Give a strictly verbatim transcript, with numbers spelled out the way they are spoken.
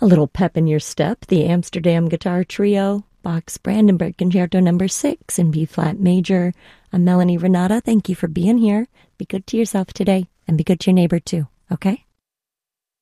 A little pep in your step, the Amsterdam Guitar Trio, Bach's Brandenburg Concerto number six in B-flat major. I'm Melanie Renata. Thank you for being here. Be good to yourself today, and be good to your neighbor too, okay?